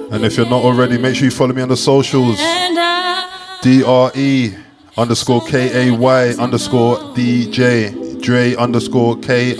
And if you're not already, make sure you follow me on the socials. DRE_KAY_DJ. Dre_K_